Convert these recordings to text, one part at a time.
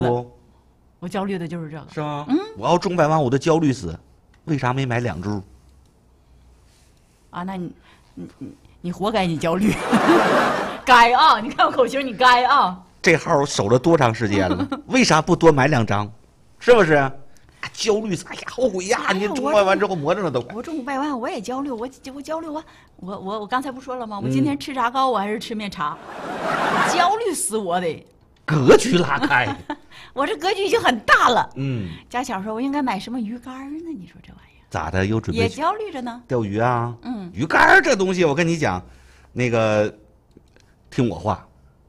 我焦虑的就是这个。 是吗？我要中100万，我都焦虑死。为啥没买2注？ 啊，那你活该，你焦虑，该啊！你看我口型，你该啊！ 这号我守了多长时间了？为啥不多买2张？是不是？焦虑死！哎呀，后悔呀！你中100万之后魔怔了都。 我中500万，我也焦虑，我焦虑，我刚才不说了吗？我今天吃炸糕，我还是吃面茶，焦虑死我得。 格局拉开， 我这格局已经很大了。家巧说，我应该买什么鱼竿呢？你说这玩意儿咋的？又准备也焦虑着呢？ 钓鱼啊？鱼竿这东西，我跟你讲，那个听我话，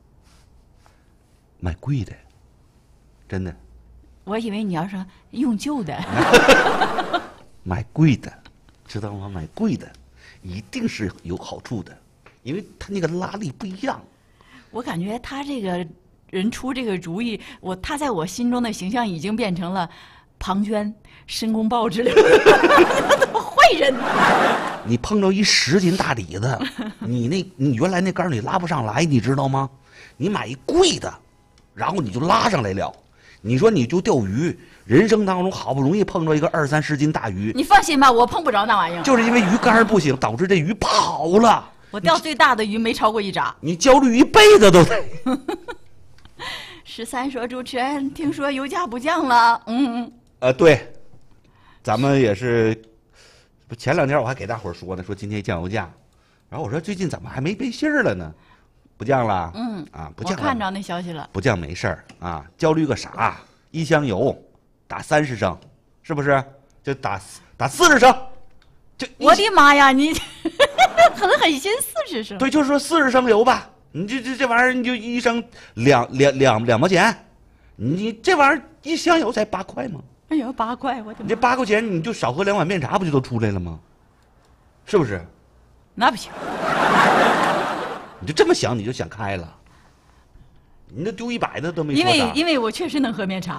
买贵的，真的。 我以为你要说用旧的， 买贵的，知道吗？买贵的，一定是有好处的，因为它那个拉力不一样。 我感觉他这个人出这个主意，他在我心中的形象已经变成了庞涓、申公豹之类的坏人。 你碰到一10斤大底子，你原来那杆你拉不上来，你知道吗？你买一贵的，然后你就拉上来了。你说你就钓鱼，人生当中好不容易碰着一个20、30斤大鱼， 你放心吧，我碰不着那玩意儿。 就是因为鱼竿不行，导致这鱼跑了。 我钓最大的鱼没超过1扎， 你焦虑一辈子都得。 13说主持人，听说油价不降了， 对，咱们也是，前2天我还给大伙儿说呢，说今天降油价，然后我说最近怎么还没背信儿了呢？不降了？不降了。 我看着那消息了。 不降没事儿啊，焦虑个啥？1箱油打30升，是不是？就打40升，就我的妈呀，你狠心40升。 对，就是说40升油吧，你这玩意儿你就1升2毛钱，你这玩意儿1箱油才8块吗？ 哎呦，8块，我的妈！ 你这8块钱你就少喝2碗面茶，不就都出来了吗？是不是？ 那不行。 你就这么想，你就想开了。你那丢100的都没说啥。 因为我确实能喝面茶。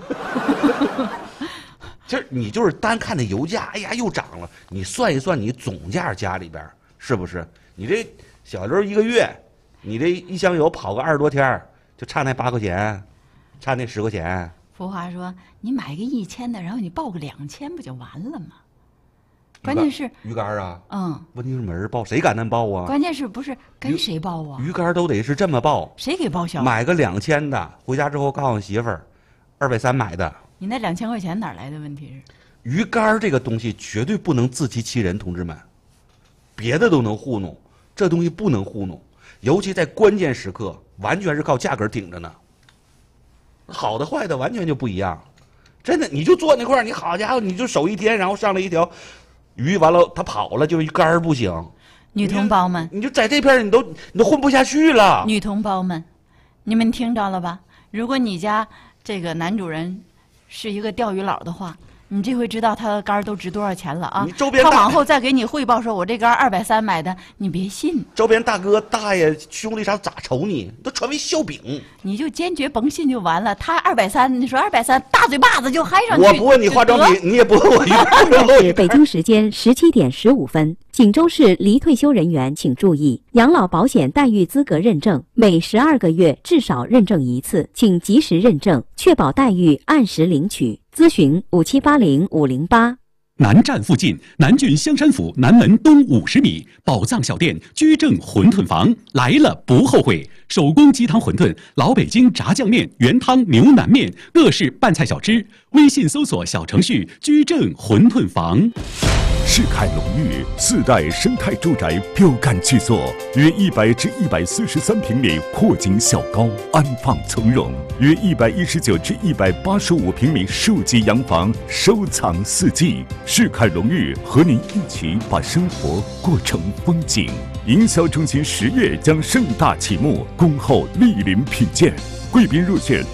你就是单看那油价，哎呀又涨了。你算一算，你总价家里边是不是？你这小时候1个月，你这1箱油跑个20多天，就差那8块钱，差那10块钱。 福华说：“你买个1000的，然后你报个2000，不就完了吗？”关键是鱼竿啊，问题是没人报，谁敢那报啊？ 关键是不是跟谁报啊？ 鱼竿都得是这么报， 谁给报销？ 买个2000的，回家之后告诉媳妇儿，230买的。 你那2000块钱哪来的？问题是， 鱼竿这个东西绝对不能自欺欺人，同志们，别的都能糊弄，这东西不能糊弄，尤其在关键时刻，完全是靠价格顶着呢。好的坏的完全就不一样，真的，你就坐那块儿，你好家伙，你就守1天，然后上来一条。鱼完了，它跑了，就是竿不行。 女同胞们， 你就在这片你都混不下去了。 女同胞们，你们听着了吧？如果你家这个男主人是一个钓鱼佬的话，你这回知道他的竿都值多少钱了啊？ 你周边他往后再给你汇报说，我这竿230买的，你别信。 周边大哥大爷兄弟啥咋瞅你？都传为笑柄。 你就坚决甭信就完了。他230，你说230，大嘴巴子就嗨上去。 我不问你化妆品，你也不问我。 现在是北京时间17点15分。锦州市离退休人员请注意，养老保险待遇资格认证每12个月至少认证1次，请及时认证，确保待遇按时领取。咨询5780-508。 南站附近，南郡香山府南门东50米，宝藏小店居正馄饨坊，来了不后悔。手工鸡汤馄饨、老北京炸酱面、原汤牛腩面，各式拌菜小吃。微信搜索小程序“居正馄饨坊”。 世凯龙域4代生态住宅标杆巨作，约100至143平米阔景小高，安放从容；约119至185平米数级洋房，收藏四季。世凯龙域和您一起把生活过成风景。营销中心10月将盛大启幕，恭候莅临品鉴。贵宾热线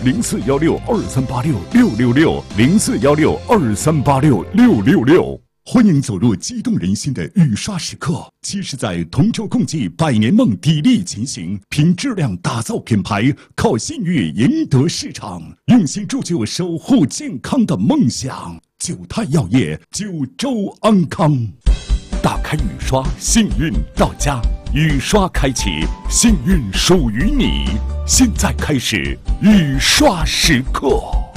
041623866660，041623866666。欢迎走入激动人心的雨刷时刻，期是在同舟共济100年梦砥砺前行，凭质量打造品牌，靠信誉赢得市场，用心铸就守护健康的梦想。九泰药业，九州安康。打开雨刷，幸运到家。雨刷开启，幸运属于你。现在开始雨刷时刻。